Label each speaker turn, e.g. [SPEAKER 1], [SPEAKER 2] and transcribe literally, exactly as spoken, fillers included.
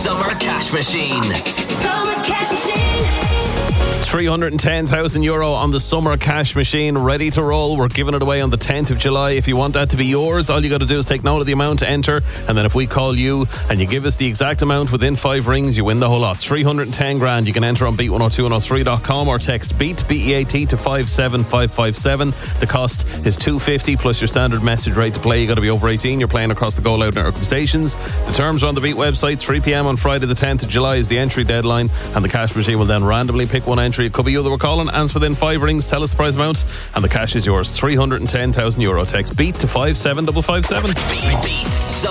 [SPEAKER 1] Summer Cash Machine.
[SPEAKER 2] Summer Cash Machine.
[SPEAKER 3] three hundred ten thousand euro on the Summer Cash Machine, ready to roll. We're giving it away on the tenth of July. If you want that to be yours, all you got to do is take note of the amount to enter, and then if we call you and you give us the exact amount within five rings, you win the whole lot. three hundred ten grand. You can enter on beat one oh two one oh three dot com or text BEAT, B E A T, to five seven five five seven. The cost is two fifty plus your standard message rate to play. You got to be over eighteen. You're playing across the Go Loud network of stations. The terms are on the Beat website. three p.m. on Friday the tenth of July is the entry deadline, and the Cash Machine will then randomly pick one entry. It could be you that we're calling. Answer within five rings, tell us the prize amount, and the cash is yours. three hundred ten thousand euro. Text BEAT to five seven five five seven.
[SPEAKER 1] Beat, beat.